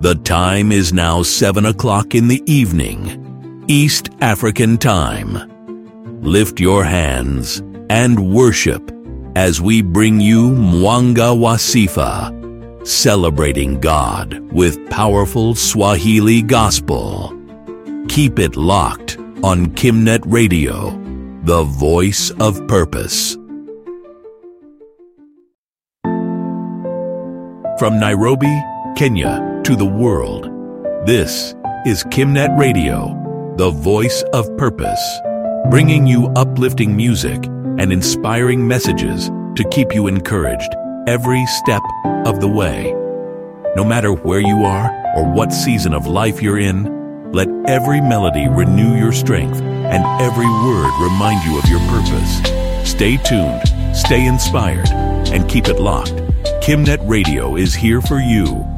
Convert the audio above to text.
The time is now 7 o'clock in the evening, East African time. Lift your hands and worship as we bring you Mwanga Wasifa, celebrating God with powerful Swahili gospel. Keep it locked on Kimnet Radio, the voice of purpose. From Nairobi, Kenya, to the world, this is Kimnet Radio, the voice of purpose, bringing you uplifting music and inspiring messages to keep you encouraged every step of the way. No matter where you are or what season of life you're in, let every melody renew your strength and every word remind you of your purpose. Stay tuned, stay inspired, and keep it locked. Kimnet Radio is here for you.